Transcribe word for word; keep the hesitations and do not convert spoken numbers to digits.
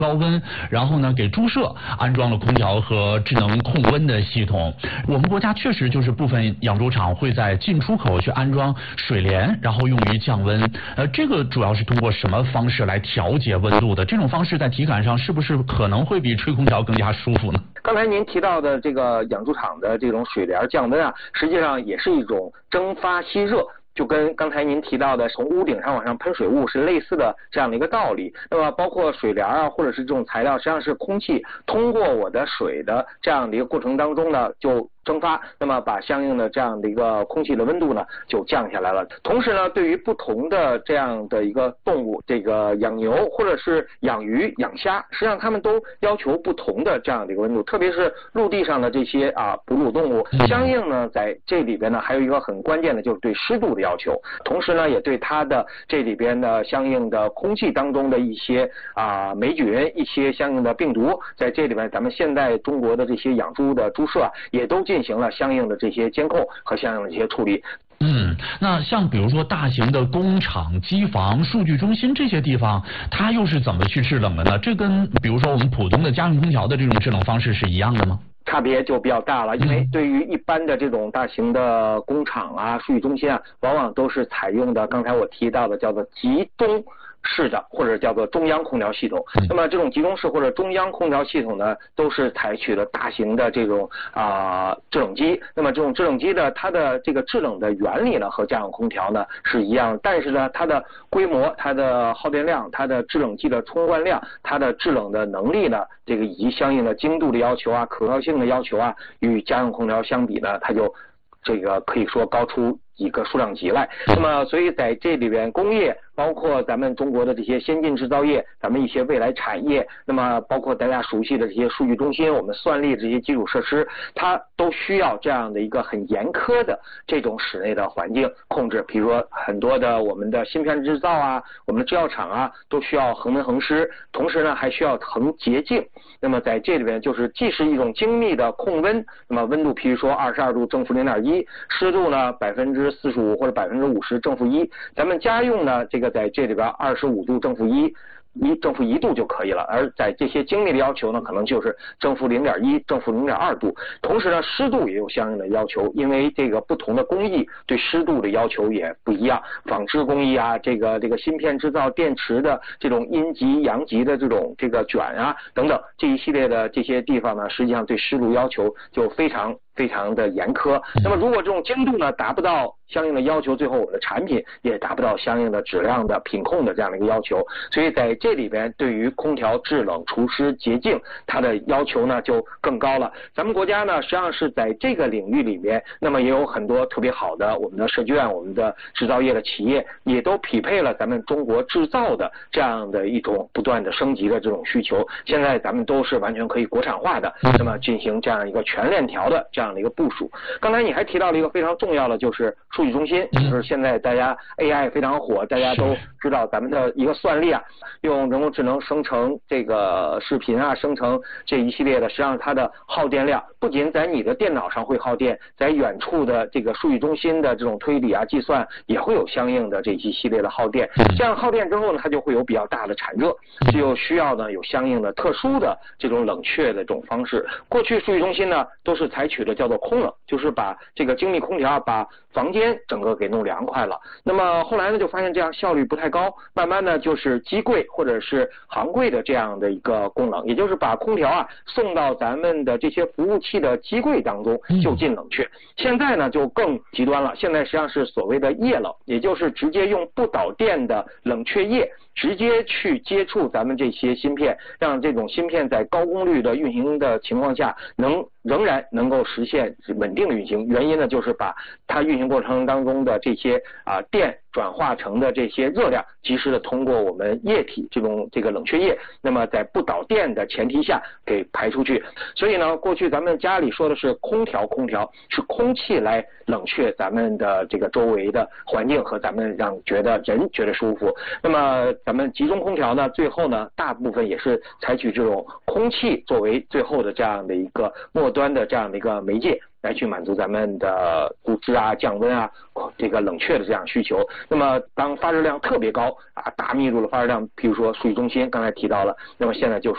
高温，然后呢给猪舍安装了空调和智能控温的系统。我们国家确实就是部分养猪场会在进出口去安装水帘，然后用于降温。呃，这个主要是通过什么方式来调节温度的？这种方式在体感上是不是可能会比吹空调更加舒服呢？ 刚才您提到的这个养猪场的这种水帘降温啊，实际上也是一种蒸发吸热。就跟刚才您提到的从屋顶上往上喷水雾是类似的这样的一个道理。那么包括水帘啊，或者是这种材料，实际上是空气通过我的水的这样的一个过程当中呢，就蒸发，那么把相应的这样的一个空气的温度呢就降下来了。同时呢，对于不同的这样的一个动物，这个养牛或者是养鱼、养虾，实际上他们都要求不同的这样的一个温度，特别是陆地上的这些啊哺乳动物，相应呢在这里边呢还有一个很关键的就是对湿度的要求，同时呢也对它的这里边的相应的空气当中的一些啊霉菌、一些相应的病毒，在这里边咱们现在中国的这些养猪的猪舍啊也都进行了相应的这些监控和相应的这些处理。 嗯，那像比如说大型的工厂、机房、数据中心这些地方，它又是怎么去制冷的呢？这跟比如说我们普通的家用空调的这种制冷方式是一样的吗？ 差别就比较大了，因为对于一般的这种大型的工厂啊、数据中心啊，往往都是采用的刚才我提到的叫做集中式的或者叫做中央空调系统。那么这种集中式或者中央空调系统呢，都是采取了大型的这种啊、呃、制冷机。那么这种制冷机呢，它的这个制冷的原理呢和家用空调呢是一样，但是呢它的规模、它的耗电量、它的制冷剂的冲灌量、它的制冷的能力呢，这个以及相应的精度的要求啊、可靠性的要求啊，与家用空调相比呢，它就这个可以说高出几个数量级来。那么所以在这里边工业包括咱们中国的这些先进制造业，咱们一些未来产业，那么包括大家熟悉的这些数据中心，我们算力这些基础设施，它都需要这样的一个很严苛的这种室内的环境控制。比如说很多的我们的芯片制造啊，我们的制药厂啊，都需要恒温恒湿，同时呢还需要恒洁净。那么在这里边就是既是一种精密的控温，那么温度譬如说二十二度正负零点一，湿度呢百分之四十五或者百分之五十正负一，咱们家用呢这个在这里边二十五度正负一一正负一度就可以了，而在这些精密的要求呢，可能就是正负零点一、正负零点二度。同时呢，湿度也有相应的要求，因为这个不同的工艺对湿度的要求也不一样。纺织工艺啊，这个这个芯片制造、电池的这种阴极、阳极的这种这个卷啊等等这一系列的这些地方呢，实际上对湿度要求就非常非常的严苛。那么如果这种精度呢达不到相应的要求，最后我们的产品也达不到相应的质量的品控的这样的一个要求。所以在这里边对于空调制冷除湿洁净它的要求呢就更高了。咱们国家呢实际上是在这个领域里面，那么也有很多特别好的我们的设计院、我们的制造业的企业也都匹配了咱们中国制造的这样的一种不断的升级的这种需求。现在咱们都是完全可以国产化的，那么进行这样一个全链条的这样的一个部署。刚才你还提到了一个非常重要的，就是数据中心，就是现在大家 A I 非常火，大家都知道咱们的一个算力啊，用人工智能生成这个视频啊，生成这一系列的，实际上它的耗电量不仅在你的电脑上会耗电，在远处的这个数据中心的这种推理啊、计算也会有相应的这一系列的耗电。这样耗电之后呢，它就会有比较大的产热，就需要呢有相应的特殊的这种冷却的这种方式。过去数据中心呢都是采取的叫做空冷，就是把这个精密空调把房间整个给弄凉快了。那么后来呢就发现这样效率不太高，慢慢的就是机柜或者是行柜的这样的一个供冷，也就是把空调啊送到咱们的这些服务器的机柜当中就近冷却。现在呢就更极端了，现在实际上是所谓的液冷，也就是直接用不导电的冷却液直接去接触咱们这些芯片，让这种芯片在高功率的运行的情况下能仍然能够实现稳定的运行。原因呢就是把它运行过程当中的这些啊电转化成的这些热量及时的通过我们液体这种这个冷却液，那么在不导电的前提下给排出去。所以呢过去咱们家里说的是空调，空调是空气来冷却咱们的这个周围的环境和咱们让觉得人觉得舒服。那么咱们集中空调呢最后呢大部分也是采取这种空气作为最后的这样的一个末端的这样的一个媒介，来去满足咱们的布置啊、降温啊、这个冷却的这样需求。那么当发热量特别高啊，大密度的发热量，譬如说数据中心刚才提到了，那么现在就